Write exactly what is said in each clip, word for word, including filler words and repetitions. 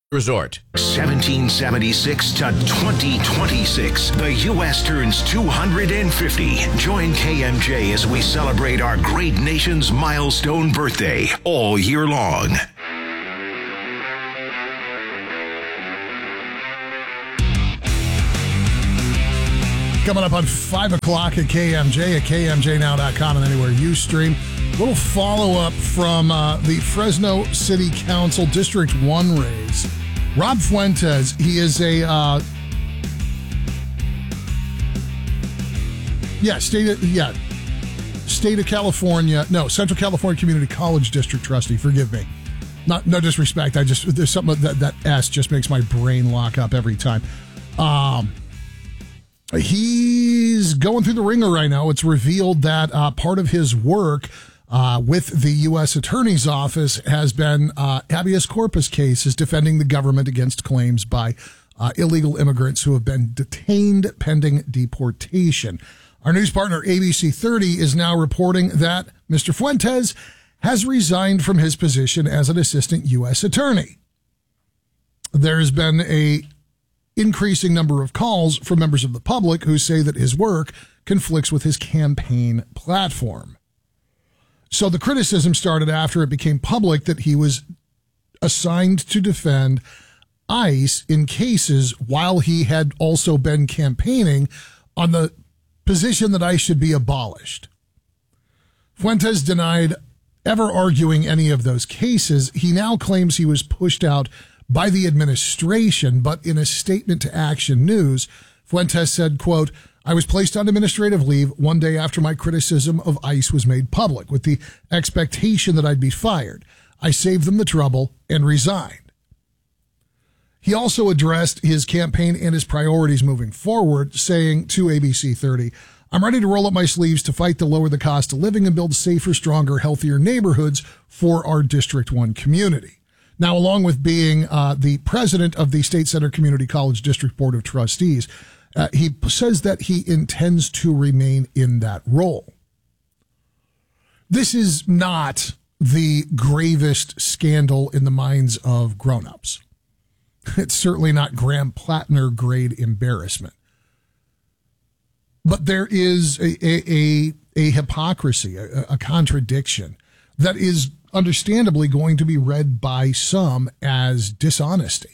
Resort. seventeen seventy-six to twenty twenty-six. The U S turns two hundred fifty. Join K M J as we celebrate our great nation's milestone birthday all year long. Coming up on five o'clock at K M J at K M J now dot com and anywhere you stream. A little follow-up from uh, the Fresno City Council District one race. Rob Fuentes, he is a, uh, yeah, state of, yeah, state of California, no, Central California Community College District trustee, forgive me. Not, no disrespect, I just, there's something that, that S just makes my brain lock up every time. Um, he's going through the ringer right now. It's revealed that uh, part of his work Uh, with the U S Attorney's Office has been uh, habeas corpus cases defending the government against claims by uh, illegal immigrants who have been detained pending deportation. Our news partner, A B C thirty, is now reporting that Mister Fuentes has resigned from his position as an assistant U S attorney. There's been a increasing number of calls from members of the public who say that his work conflicts with his campaign platform. So the criticism started after it became public that he was assigned to defend ICE in cases while he had also been campaigning on the position that ICE should be abolished. Fuentes denied ever arguing any of those cases. He now claims he was pushed out by the administration, but in a statement to Action News, Fuentes said, quote, I was placed on administrative leave one day after my criticism of ICE was made public with the expectation that I'd be fired. I saved them the trouble and resigned. He also addressed his campaign and his priorities moving forward, saying to A B C thirty, I'm ready to roll up my sleeves to fight to lower the cost of living and build safer, stronger, healthier neighborhoods for our District one community. Now, along with being uh, the president of the State Center Community College District Board of Trustees, Uh, he says that he intends to remain in that role. This is not the gravest scandal in the minds of grown-ups. It's certainly not Graham Plattner grade embarrassment. But there is a, a, a, a hypocrisy, a, a contradiction that is understandably going to be read by some as dishonesty.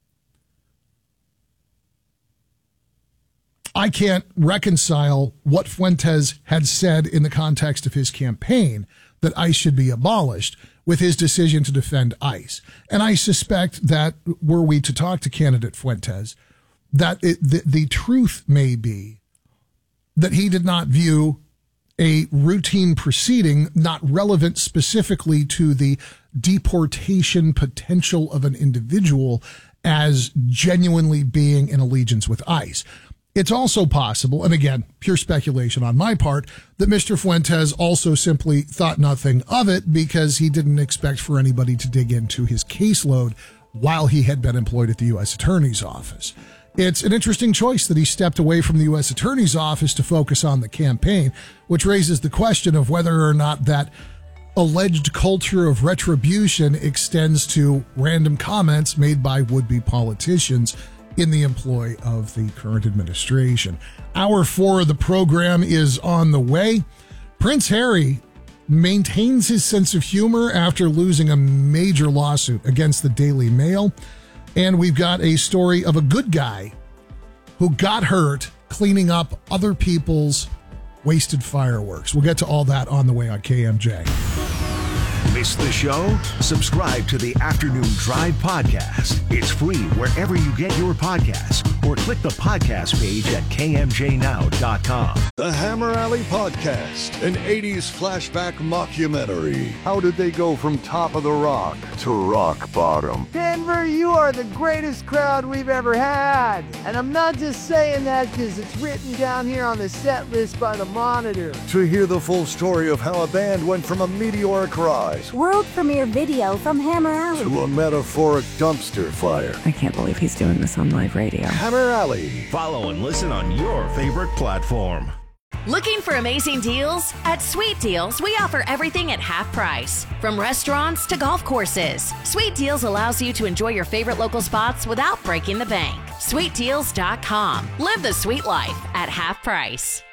I can't reconcile what Fuentes had said in the context of his campaign, that ICE should be abolished, with his decision to defend ICE. And I suspect that were we to talk to candidate Fuentes, that it, the, the truth may be that he did not view a routine proceeding not relevant specifically to the deportation potential of an individual as genuinely being in allegiance with ICE. It's also possible, and again, pure speculation on my part, that Mister Fuentes also simply thought nothing of it because he didn't expect for anybody to dig into his caseload while he had been employed at the U S Attorney's Office. It's an interesting choice that he stepped away from the U S Attorney's Office to focus on the campaign, which raises the question of whether or not that alleged culture of retribution extends to random comments made by would-be politicians in the employ of the current administration. Hour four of the program is on the way. Prince Harry maintains his sense of humor after losing a major lawsuit against the Daily Mail. And we've got a story of a good guy who got hurt cleaning up other people's wasted fireworks. We'll get to all that on the way on K M J. Miss the show? Subscribe to the Afternoon Drive podcast. It's free wherever you get your podcasts, or click the podcast page at K M J now dot com. The Hammer Alley Podcast, an eighties flashback mockumentary. How did they go from top of the rock to rock bottom? Denver, you are the greatest crowd we've ever had. And I'm not just saying that because it's written down here on the set list by the Monitor. To hear the full story of how a band went from a meteoric rise world premiere video from Hammer Alley to a metaphoric dumpster fire. I can't believe he's doing this on live radio. Hammer Alley. Follow and listen on your favorite platform. Looking for amazing deals? At Sweet Deals, we offer everything at half price. From restaurants to golf courses, Sweet Deals allows you to enjoy your favorite local spots without breaking the bank. sweet deals dot com. Live the sweet life at half price.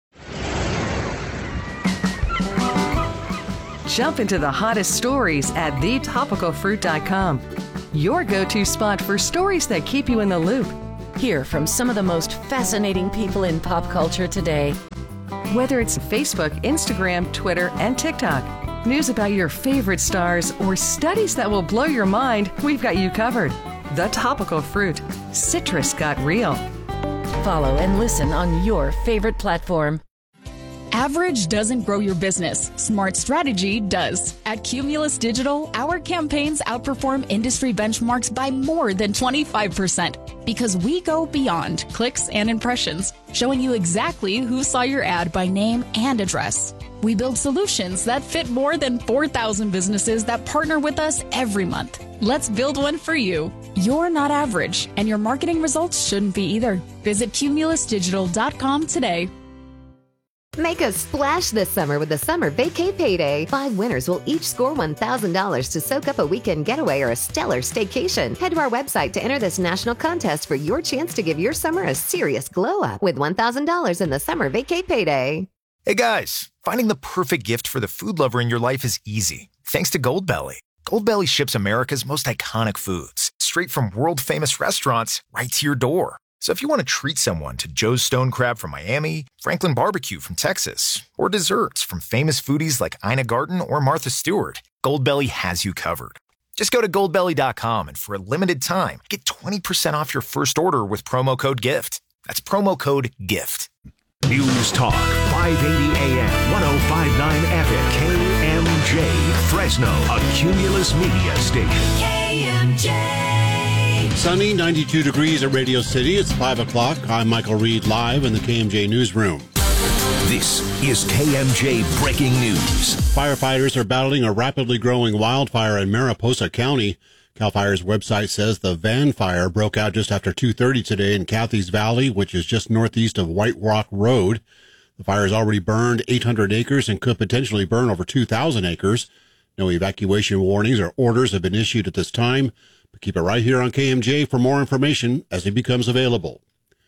Jump into the hottest stories at the topical fruit dot com. Your go-to spot for stories that keep you in the loop. Hear from some of the most fascinating people in pop culture today. Whether it's Facebook, Instagram, Twitter, and TikTok, news about your favorite stars, or studies that will blow your mind, we've got you covered. The Topical Fruit. Citrus got real. Follow and listen on your favorite platform. Average doesn't grow your business. Smart strategy does. At Cumulus Digital, our campaigns outperform industry benchmarks by more than twenty-five percent because we go beyond clicks and impressions, showing you exactly who saw your ad by name and address. We build solutions that fit more than four thousand businesses that partner with us every month. Let's build one for you. You're not average, and your marketing results shouldn't be either. Visit cumulus digital dot com today. Make a splash this summer with the Summer Vacay Payday. Five winners will each score one thousand dollars to soak up a weekend getaway or a stellar staycation. Head to our website to enter this national contest for your chance to give your summer a serious glow up with one thousand dollars in the Summer Vacay Payday. Hey guys, finding the perfect gift for the food lover in your life is easy. Thanks to Goldbelly. Goldbelly ships America's most iconic foods straight from world-famous restaurants right to your door. So if you want to treat someone to Joe's Stone Crab from Miami, Franklin Barbecue from Texas, or desserts from famous foodies like Ina Garten or Martha Stewart, Goldbelly has you covered. Just go to goldbelly dot com and for a limited time, get twenty percent off your first order with promo code GIFT. That's promo code GIFT. News Talk, five eighty A M, ten fifty-nine F M, K M J, Fresno, a Cumulus Media station. K M J. Sunny, ninety-two degrees at Radio City. It's five o'clock. I'm Michael Reed, live in the K M J Newsroom. This is K M J Breaking News. Firefighters are battling a rapidly growing wildfire in Mariposa County. CAL FIRE's website says the Van Fire broke out just after two thirty today in Cathy's Valley, which is just northeast of White Rock Road. The fire has already burned eight hundred acres and could potentially burn over two thousand acres. No evacuation warnings or orders have been issued at this time. But keep it right here on K M J for more information as it becomes available.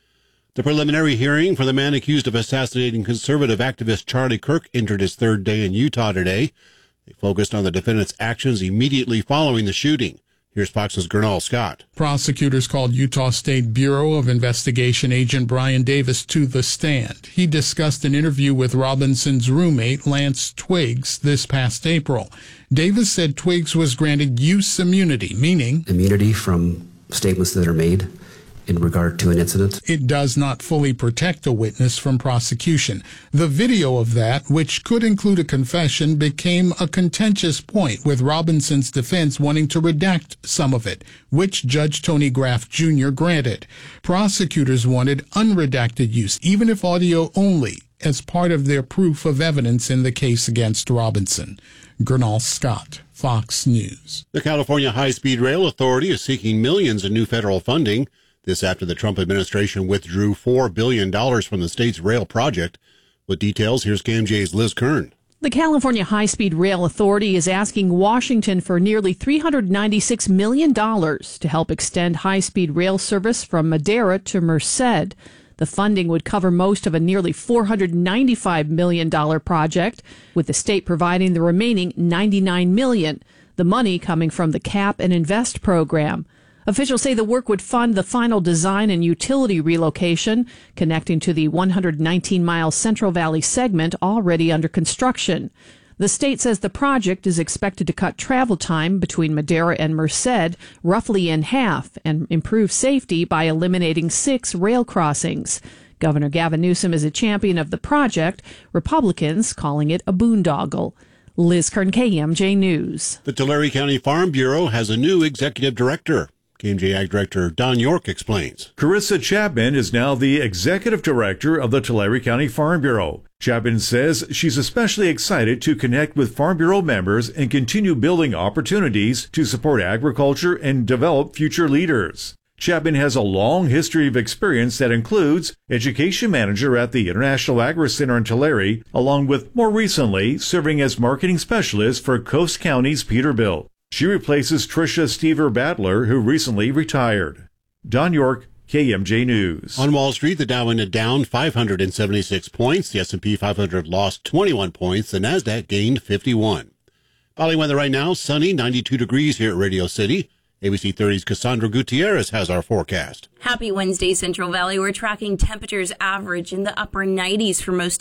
The preliminary hearing for the man accused of assassinating conservative activist Charlie Kirk entered its third day in Utah today. They focused on the defendant's actions immediately following the shooting. Here's Fox's Gernal Scott. Prosecutors called Utah State Bureau of Investigation agent Brian Davis to the stand. He discussed an interview with Robinson's roommate, Lance Twiggs, this past April. Davis said Twiggs was granted use immunity, meaning immunity from statements that are made in regard to an incident. It does not fully protect a witness from prosecution. The video of that, which could include a confession, became a contentious point, with Robinson's defense wanting to redact some of it, which Judge Tony Graff Junior granted. Prosecutors wanted unredacted use, even if audio only, as part of their proof of evidence in the case against Robinson. Gernal Scott, Fox News. The California High-Speed Rail Authority is seeking millions in new federal funding. This after the Trump administration withdrew four billion dollars from the state's rail project. With details, here's K M J's Liz Kern. The California High-Speed Rail Authority is asking Washington for nearly three hundred ninety-six million dollars to help extend high-speed rail service from Madera to Merced. The funding would cover most of a nearly four hundred ninety-five million dollars project, with the state providing the remaining ninety-nine million dollars, the money coming from the Cap and Invest program. Officials say the work would fund the final design and utility relocation connecting to the one hundred nineteen mile Central Valley segment already under construction. The state says the project is expected to cut travel time between Madera and Merced roughly in half and improve safety by eliminating six rail crossings. Governor Gavin Newsom is a champion of the project, Republicans calling it a boondoggle. Liz Kern, K M J News. The Tulare County Farm Bureau has a new executive director. K M J Ag Director Don York explains. Carissa Chapman is now the executive director of the Tulare County Farm Bureau. Chapman says she's especially excited to connect with Farm Bureau members and continue building opportunities to support agriculture and develop future leaders. Chapman has a long history of experience that includes education manager at the International Agri Center in Tulare, along with more recently serving as marketing specialist for Coast County's Peterbilt. She replaces Tricia Stever-Badler, who recently retired. Don York, K M J News. On Wall Street, the Dow ended down five hundred seventy-six points. The S and P five hundred lost twenty-one points. The Nasdaq gained fifty-one. Valley weather right now, sunny, ninety-two degrees here at Radio City. A B C thirty's Cassandra Gutierrez has our forecast. Happy Wednesday, Central Valley. We're tracking temperatures average in the upper nineties for most